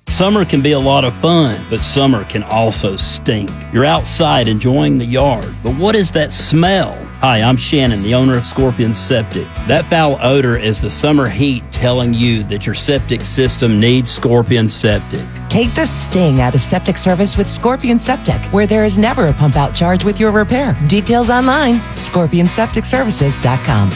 Summer can be a lot of fun, but summer can also stink. You're outside enjoying the yard, but what is that smell? Hi, I'm Shannon, the owner of Scorpion Septic. That foul odor is the summer heat telling you that your septic system needs Scorpion Septic. Take the sting out of septic service with Scorpion Septic, where there is never a pump out charge with your repair. Details online, scorpionsepticservices.com.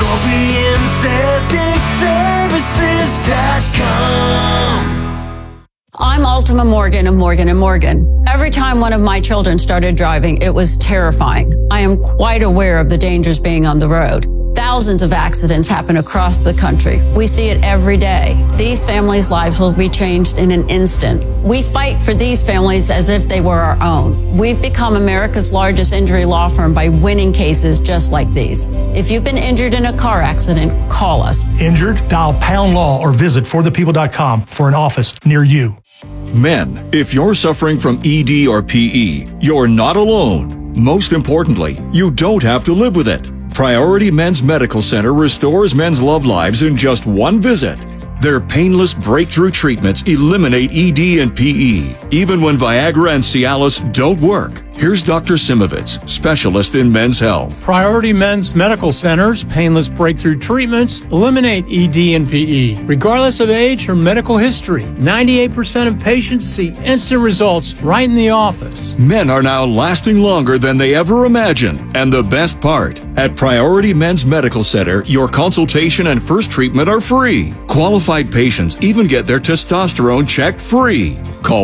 scorpionsepticservices.com. I'm Ultima Morgan of Morgan & Morgan. Every time one of my children started driving, it was terrifying. I am quite aware of the dangers being on the road. Thousands of accidents happen across the country. We see it every day. These families' lives will be changed in an instant. We fight for these families as if they were our own. We've become America's largest injury law firm by winning cases just like these. If you've been injured in a car accident, call us. Injured? Dial Pound Law or visit forthepeople.com for an office near you. Men, if you're suffering from ED or PE, you're not alone. Most importantly, you don't have to live with it. Priority Men's Medical Center restores men's love lives in just one visit. Their painless breakthrough treatments eliminate ED and PE, even when Viagra and Cialis don't work. Here's Dr. Simovitz, specialist in men's health. Priority Men's Medical Center's painless breakthrough treatments eliminate ED and PE, regardless of age or medical history. 98% of patients see instant results right in the office. Men are now lasting longer than they ever imagined. And the best part, at Priority Men's Medical Center, your consultation and first treatment are free. Qualified patients even get their testosterone checked free. Call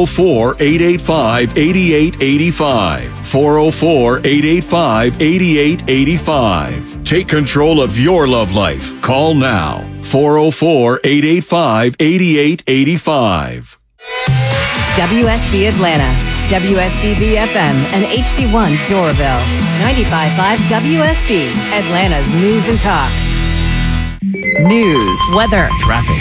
404-885-8885. 404-885-8885. Take control of your love life. Call now. 404-885-8885. WSB Atlanta, WSB BFM, and HD1 Doraville. 95.5 WSB, Atlanta's news and talk. News, weather, traffic.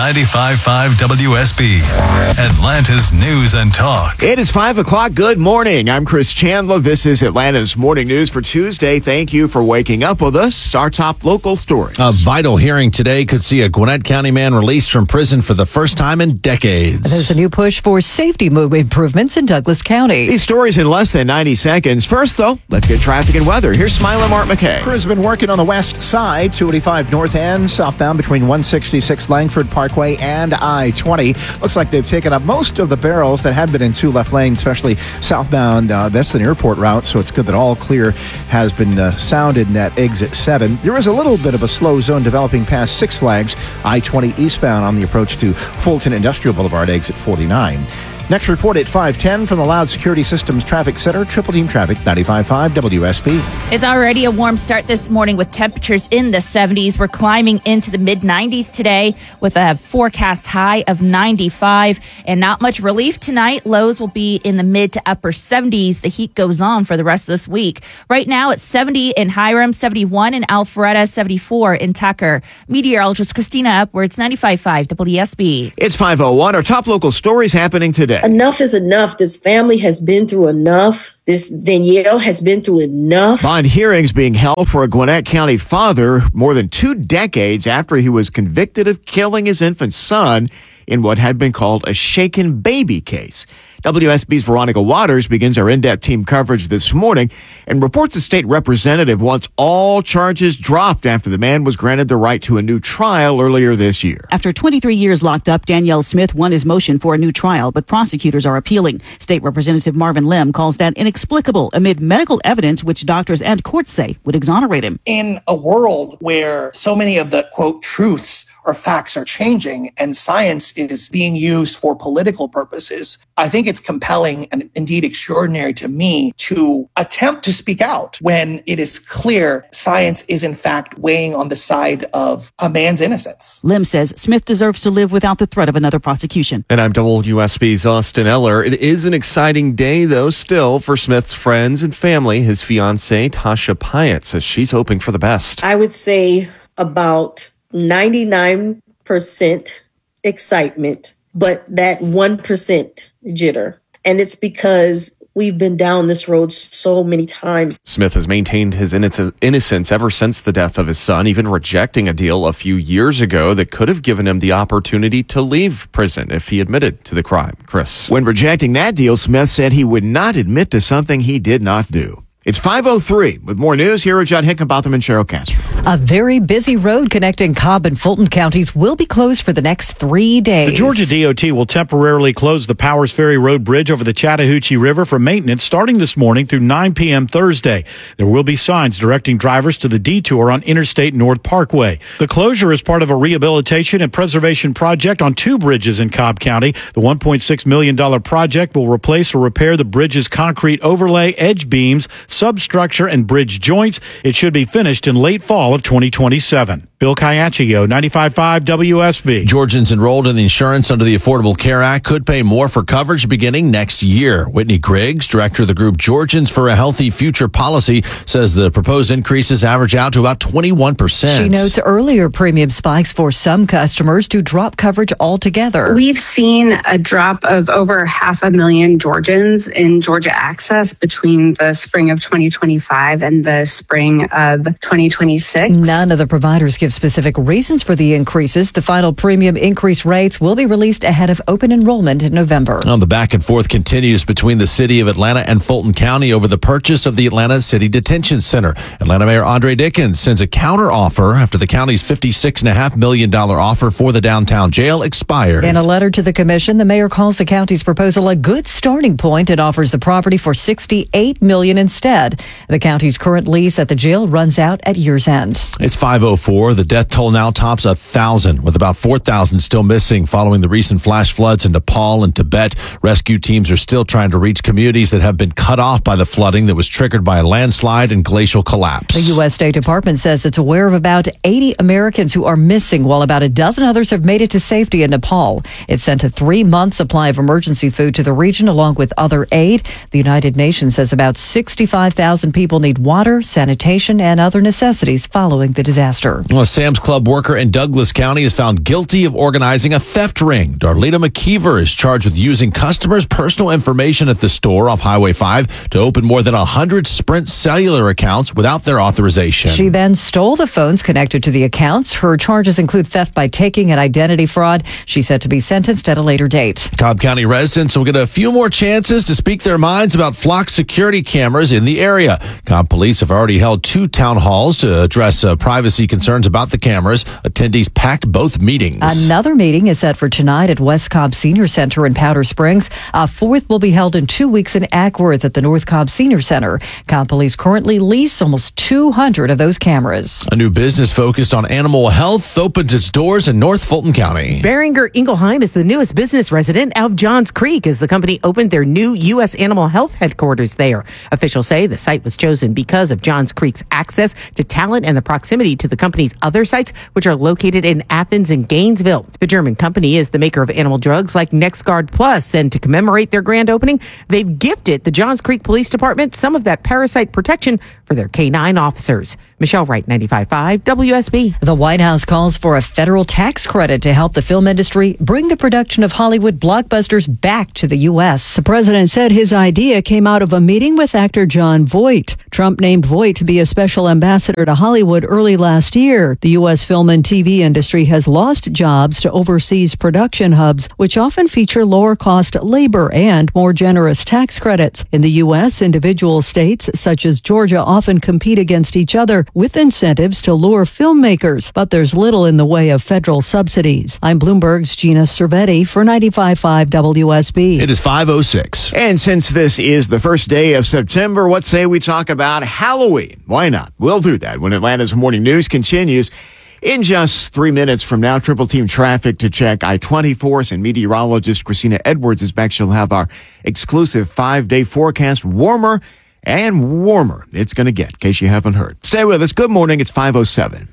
95.5 WSB, Atlanta's news and talk. It is 5 o'clock. Good morning. I'm Chris Chandler. This is Atlanta's morning news for Tuesday. Thank you for waking up with us. Our top local stories. A vital hearing today could see a Gwinnett County man released from prison for the first time in decades. There's a new push for safety improvements in Douglas County. These stories in less than 90 seconds. First, though, let's get traffic and weather. Here's Smiley Mark McKay. Crews have been working on the west side, 285 north end, southbound between 166 Langford Parkway and I-20. Looks like they've taken up most of the barrels that had been in two left lanes, especially southbound. That's an airport route, so it's good that all clear has been sounded in that exit 7. There is a little bit of a slow zone developing past Six Flags, I-20 eastbound on the approach to Fulton Industrial Boulevard, exit 49. Next report at 5:10 from the Loud Security Systems Traffic Center, Triple Team Traffic, 95.5 WSB. It's already a warm start this morning with temperatures in the 70s. We're climbing into the mid-90s today with a forecast high of 95. And not much relief tonight. Lows will be in the mid to upper 70s. The heat goes on for the rest of this week. Right now it's 70 in Hiram, 71 in Alpharetta, 74 in Tucker. Meteorologist Christina Upwards, 95.5 WSB. It's 5:01. Our top local stories happening today. Enough is enough. This family has been through enough. This Danielle has been through enough. Bond hearings being held for a Gwinnett County father more than 2 decades after he was convicted of killing his infant son in what had been called a shaken baby case. WSB's Veronica Waters begins our in-depth team coverage this morning and reports the state representative wants all charges dropped after the man was granted the right to a new trial earlier this year. After 23 years locked up, Danielle Smith won his motion for a new trial, but prosecutors are appealing. State Representative Marvin Lim calls that inexplicable amid medical evidence which doctors and courts say would exonerate him. In a world where so many of the, quote, truths or facts are changing and science is being used for political purposes, I think it's compelling and indeed extraordinary to me to attempt to speak out when it is clear science is in fact weighing on the side of a man's innocence. Lim says Smith deserves to live without the threat of another prosecution. And I'm WSB's Austin Eller. It is an exciting day, though, still for Smith's friends and family. His fiancée, Tasha Pyatt, says she's hoping for the best. I would say about 99% excitement, but that 1% jitter. And it's because We've been down this road so many times. Smith has maintained his innocence ever since the death of his son, even rejecting a deal a few years ago that could have given him the opportunity to leave prison if he admitted to the crime. Chris. When rejecting that deal, Smith said he would not admit to something he did not do. It's 5:03. With more news, here are Judd Hickenbotham and Cheryl Castro. A very busy road connecting Cobb and Fulton counties will be closed for the next 3 days. The Georgia DOT will temporarily close the Powers Ferry Road Bridge over the Chattahoochee River for maintenance starting this morning through 9 p.m. Thursday. There will be signs directing drivers to the detour on Interstate North Parkway. The closure is part of a rehabilitation and preservation project on 2 bridges in Cobb County. The $1.6 million project will replace or repair the bridge's concrete overlay, edge beams, substructure, and bridge joints. It should be finished in late fall of 2027. Bill Caiaccio, 95.5 WSB. Georgians enrolled in the insurance under the Affordable Care Act could pay more for coverage beginning next year. Whitney Griggs, director of the group Georgians for a Healthy Future Policy, says the proposed increases average out to about 21%. She notes earlier premium spikes for some customers to drop coverage altogether. We've seen a drop of over 500,000 Georgians in Georgia Access between the spring of 2025 and the spring of 2026. None of the providers give specific reasons for the increases. The final premium increase rates will be released ahead of open enrollment in November. The back and forth continues between the city of Atlanta and Fulton County over the purchase of the Atlanta City Detention Center. Atlanta Mayor Andre Dickens sends a counteroffer after the county's $56.5 million offer for the downtown jail expired. In a letter to the commission, the mayor calls the county's proposal a good starting point and offers the property for $68 million instead. The county's current lease at the jail runs out at year's end. It's 5:04. The death toll now tops 1,000, with about 4,000 still missing following the recent flash floods in Nepal and Tibet. Rescue teams are still trying to reach communities that have been cut off by the flooding that was triggered by a landslide and glacial collapse. The U.S. State Department says it's aware of about 80 Americans who are missing, while about a dozen others have made it to safety in Nepal. It sent a 3-month supply of emergency food to the region along with other aid. The United Nations says about 65,000 people need water, sanitation, and other necessities following the disaster. A Sam's Club worker in Douglas County is found guilty of organizing a theft ring. Darlita McKeever is charged with using customers' personal information at the store off Highway 5 to open more than 100 Sprint cellular accounts without their authorization. She then stole the phones connected to the accounts. Her charges include theft by taking and identity fraud. She's set to be sentenced at a later date. Cobb County residents will get a few more chances to speak their minds about flock security cameras in the area. Cobb police have already held 2 town halls to address privacy concerns about the cameras. Attendees packed both meetings. Another meeting is set for tonight at West Cobb Senior Center in Powder Springs. A 4th will be held in 2 weeks in Ackworth at the North Cobb Senior Center. Cobb police currently lease almost 200 of those cameras. A new business focused on animal health opens its doors in North Fulton County. Beringer Ingelheim is the newest business resident of Johns Creek as the company opened their new U.S. Animal Health headquarters there. Officials say the site was chosen because of Johns Creek's access to talent and the proximity to the company's other sites, which are located in Athens and Gainesville. The German company is the maker of animal drugs like NexGard Plus, and to commemorate their grand opening, they've gifted the Johns Creek Police Department some of that parasite protection for their K-9 officers. Michelle Wright, 95.5 WSB. The White House calls for a federal tax credit to help the film industry bring the production of Hollywood blockbusters back to the U.S. The president said his idea came out of a meeting with actor Jon Voight. Trump named Voight to be a special ambassador to Hollywood early last year. The U.S. film and TV industry has lost jobs to overseas production hubs, which often feature lower cost labor and more generous tax credits. In the U.S., individual states such as Georgia often compete against each other with incentives to lure filmmakers, but there's little in the way of federal subsidies. I'm Bloomberg's Gina Cervetti for 95.5 WSB. It is 5:06. And since this is the first day of September, what say we talk about Halloween? Why not? We'll do that when Atlanta's Morning News continues. In just 3 minutes from now, Triple Team Traffic to check I-24, and meteorologist Christina Edwards is back. She'll have our exclusive 5-day forecast. Warmer and warmer it's going to get, in case you haven't heard. Stay with us. Good morning. It's 5:07.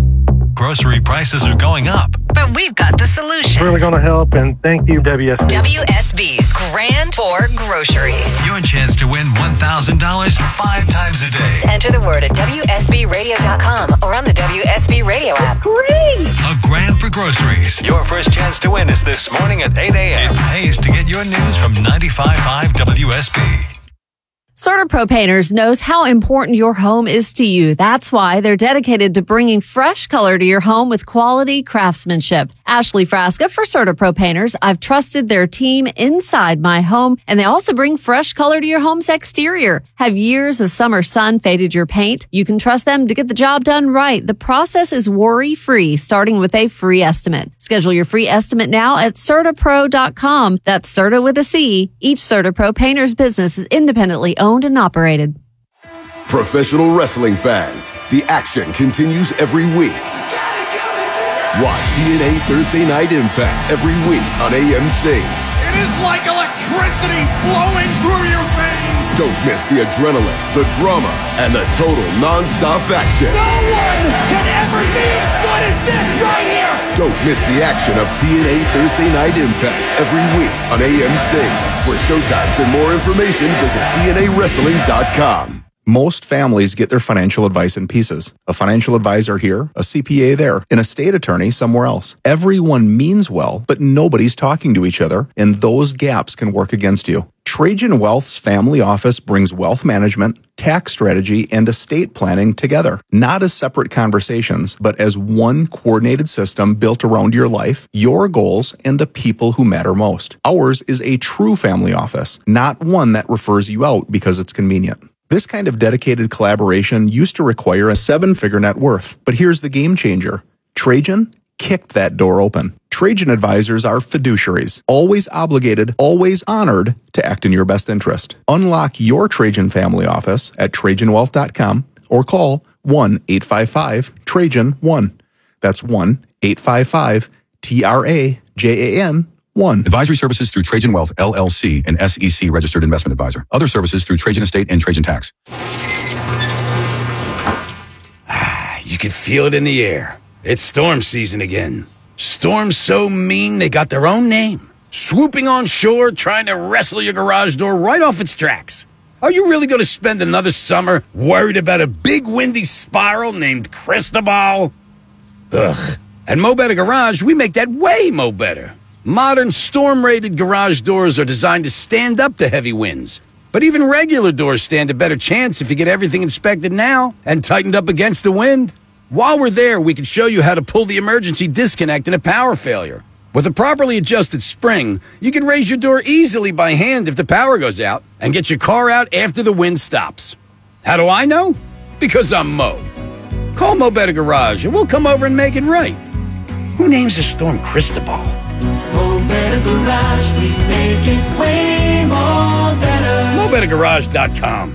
Grocery prices are going up. But we've got the solution. Really going to help, and thank you, WSB. WSB's Grand Tour Groceries. Your chance to win $1,000 5 times a day. Enter the word at WSBRadio.com or on the WSB Radio app. Great! A grand for groceries. Your first chance to win is this morning at 8 a.m. It pays to get your news from 95.5 WSB. CertaPro Painters knows how important your home is to you. That's why they're dedicated to bringing fresh color to your home with quality craftsmanship. Ashley Frasca for CertaPro Painters. I've trusted their team inside my home, and they also bring fresh color to your home's exterior. Have years of summer sun faded your paint? You can trust them to get the job done right. The process is worry-free, starting with a free estimate. Schedule your free estimate now at CertaPro.com. That's Certa with a C. Each CertaPro Painters business is independently owned and operated. Professional wrestling fans, the action continues every week. Watch TNA Thursday Night Impact every week on AMC. It is like electricity flowing through your veins. Don't miss the adrenaline, the drama, and the total non-stop action. No one can ever be as good as this right here. Don't miss the action of TNA Thursday Night Impact every week on AMC. For showtimes and more information, visit TNAWrestling.com. Most families get their financial advice in pieces. A financial advisor here, a CPA there, an estate attorney somewhere else. Everyone means well, but nobody's talking to each other, and those gaps can work against you. Trajan Wealth's family office brings wealth management, tax strategy, and estate planning together, not as separate conversations, but as one coordinated system built around your life, your goals, and the people who matter most. Ours is a true family office, not one that refers you out because it's convenient. This kind of dedicated collaboration used to require a 7-figure net worth, but here's the game changer. Trajan kicked that door open. Trajan advisors are fiduciaries, always obligated, always honored to act in your best interest. Unlock your Trajan family office at TrajanWealth.com or call 1-855-TRAJAN-1. That's 1-855-TRAJAN-1. Advisory services through Trajan Wealth, LLC, an SEC registered investment advisor. Other services through Trajan Estate and Trajan Tax. You can feel it in the air. It's storm season again. Storms so mean they got their own name. Swooping on shore, trying to wrestle your garage door right off its tracks. Are you really going to spend another summer worried about a big windy spiral named Cristobal? Ugh. At Mo Better Garage, we make that way mo better. Modern storm-rated garage doors are designed to stand up to heavy winds. But even regular doors stand a better chance if you get everything inspected now and tightened up against the wind. While we're there, we can show you how to pull the emergency disconnect in a power failure. With a properly adjusted spring, you can raise your door easily by hand if the power goes out and get your car out after the wind stops. How do I know? Because I'm Mo. Call Mo Better Garage and we'll come over and make it right. Who names the storm Cristobal? Mo Better Garage, we make it way more better. MoBetterGarage.com.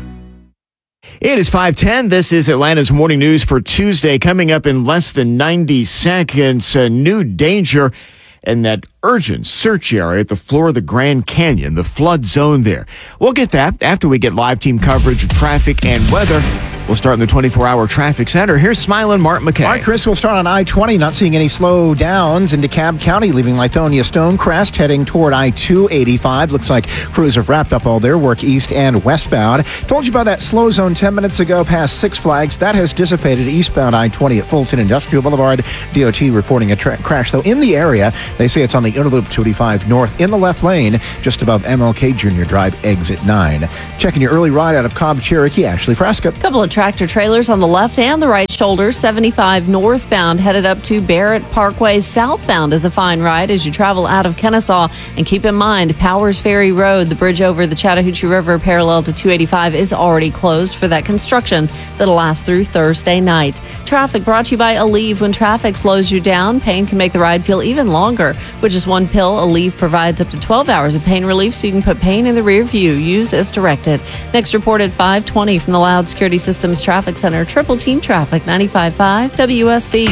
It is 5:10. This is Atlanta's Morning News for Tuesday. Coming up in less than 90 seconds, a new danger in that urgent search area at the floor of the Grand Canyon, the flood zone there. We'll get that after we get live team coverage of traffic and weather. We'll start in the 24-hour traffic center. Here's smiling Mark McKay. All right, Chris, we'll start on I-20. Not seeing any slowdowns in DeKalb County, leaving Lithonia Stonecrest, heading toward I-285. Looks like crews have wrapped up all their work east and westbound. Told you about that slow zone 10 minutes ago past Six Flags. That has dissipated eastbound I-20 at Fulton Industrial Boulevard. DOT reporting a crash, though, in the area. They say it's on the inner loop 285 north in the left lane, just above MLK Junior Drive, exit 9. Checking your early ride out of Cobb Cherokee, Ashley Frasca. Couple of tractor trailers on the left and the right shoulder. 75 northbound headed up to Barrett Parkway. Southbound is a fine ride as you travel out of Kennesaw. And keep in mind, Powers Ferry Road, the bridge over the Chattahoochee River parallel to 285, is already closed for that construction that'll last through Thursday night. Traffic brought to you by Aleve. When traffic slows you down, pain can make the ride feel even longer. With just one pill, Aleve provides up to 12 hours of pain relief so you can put pain in the rear view. Use as directed. Next report at 5:20 from the Loud Security Systems Traffic Center. Triple Team Traffic, 95.5 WSB.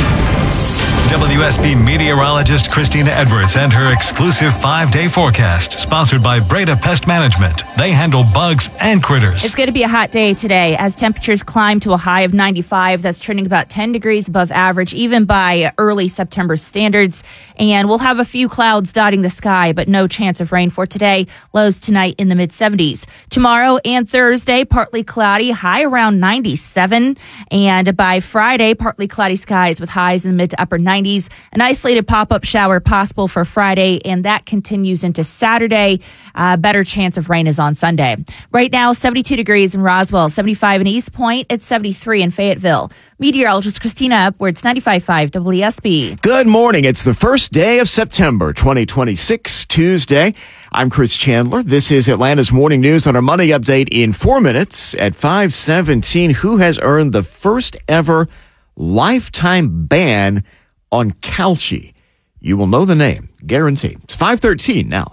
WSB meteorologist Christina Edwards and her exclusive 5-day forecast, sponsored by Breda Pest Management. They handle bugs and critters. It's going to be a hot day today as temperatures climb to a high of 95. That's trending about 10 degrees above average, even by early September standards. And we'll have a few clouds dotting the sky, but no chance of rain for today. Lows tonight in the mid-70s. Tomorrow and Thursday, partly cloudy, high around 97. And by Friday, partly cloudy skies with highs in the mid to upper 90s. mid-90s. An isolated pop-up shower possible for Friday, and that continues into Saturday. Better chance of rain is on Sunday. Right now, 72 degrees in Roswell, 75 in East Point, it's 73 in Fayetteville. Meteorologist Christina Edwards, 95.5 WSB. Good morning. It's the first day of September 2026, Tuesday. I'm Chris Chandler. This is Atlanta's Morning News on our Money Update in 4 minutes at 5:17. Who has earned the first ever lifetime ban on Calci? You will know the name, guaranteed. It's 5:13 now.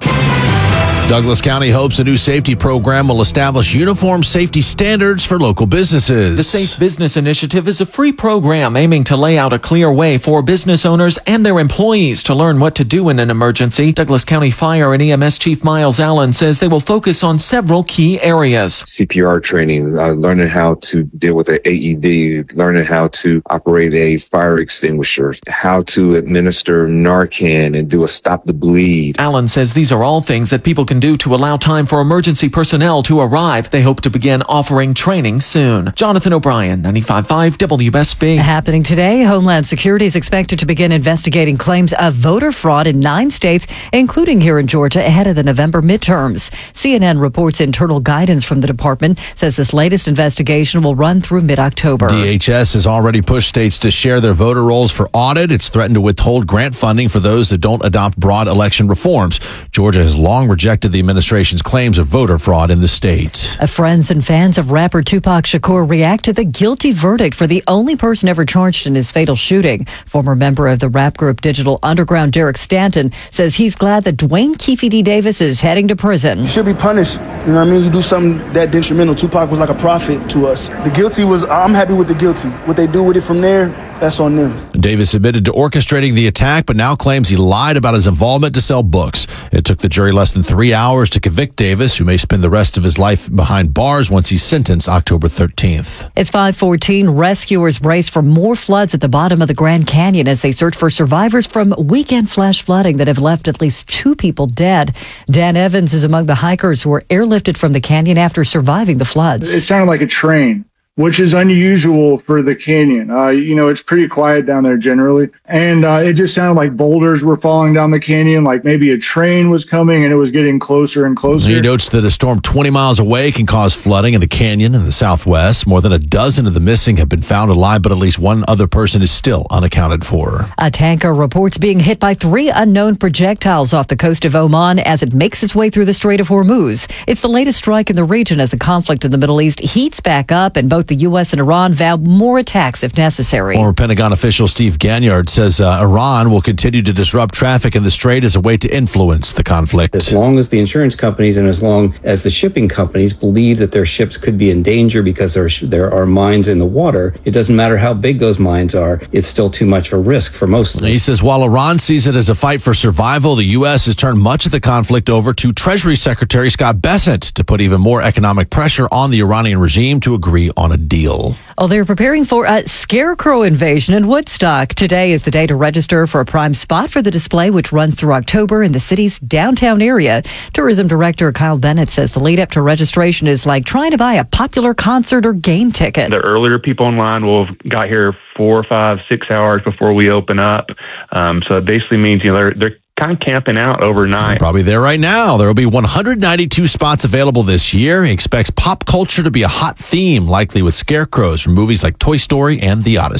Douglas County hopes a new safety program will establish uniform safety standards for local businesses. The Safe Business Initiative is a free program aiming to lay out a clear way for business owners and their employees to learn what to do in an emergency. Douglas County Fire and EMS Chief Miles Allen says they will focus on several key areas. CPR training, learning how to deal with an AED, learning how to operate a fire extinguisher, how to administer Narcan and do a stop the bleed. Allen says these are all things that people can do to allow time for emergency personnel to arrive. They hope to begin offering training soon. Jonathan O'Brien, 95.5 WSB. Happening today, Homeland Security is expected to begin investigating claims of voter fraud in 9 states, including here in Georgia, ahead of the November midterms. CNN reports internal guidance from the department says this latest investigation will run through mid-October. DHS has already pushed states to share their voter rolls for audit. It's threatened to withhold grant funding for those that don't adopt broad election reforms. Georgia has long rejected the administration's claims of voter fraud in the state. Friends and fans of rapper Tupac Shakur react to the guilty verdict for the only person ever charged in his fatal shooting. Former member of the rap group Digital Underground, Derek Stanton, says he's glad that Dwayne Keefe D. Davis is heading to prison. You should be punished. You know what I mean? You do something that detrimental. Tupac was like a prophet to us. The guilty was, I'm happy with the guilty. What they do with it from there, that's on them. Davis admitted to orchestrating the attack, but now claims he lied about his involvement to sell books. It took the jury less than 3 hours to convict Davis, who may spend the rest of his life behind bars once he's sentenced October 13th. It's 5:14. Rescuers brace for more floods at the bottom of the Grand Canyon as they search for survivors from weekend flash flooding that have left at least 2 people dead. Dan Evans is among the hikers who were airlifted from the canyon after surviving the floods. It sounded like a train, which is unusual for the canyon. It's pretty quiet down there generally. And it just sounded like boulders were falling down the canyon, like maybe a train was coming and it was getting closer and closer. He notes that a storm 20 miles away can cause flooding in the canyon in the southwest. More than a dozen of the missing have been found alive, but at least one other person is still unaccounted for. A tanker reports being hit by 3 unknown projectiles off the coast of Oman as it makes its way through the Strait of Hormuz. It's the latest strike in the region as the conflict in the Middle East heats back up, and both the U.S. and Iran vow more attacks if necessary. Former Pentagon official Steve Ganyard says Iran will continue to disrupt traffic in the strait as a way to influence the conflict. As long as the insurance companies and as long as the shipping companies believe that their ships could be in danger because there are mines in the water, it doesn't matter how big those mines are, it's still too much of a risk for most of them. He says while Iran sees it as a fight for survival, the U.S. has turned much of the conflict over to Treasury Secretary Scott Bessent to put even more economic pressure on the Iranian regime to agree on a deal. Oh, they're preparing for a scarecrow invasion in Woodstock. Today is the day to register for a prime spot for the display, which runs through October in the city's downtown area. Tourism Director Kyle Bennett says the lead up to registration is like trying to buy a popular concert or game ticket. The earlier people in line will have got here 4, 5, 6 hours before we open up. So it basically means, they're kind of camping out overnight. Probably there right now. There will be 192 spots available this year. He expects pop culture to be a hot theme, likely with scarecrows from movies like Toy Story and The Odyssey.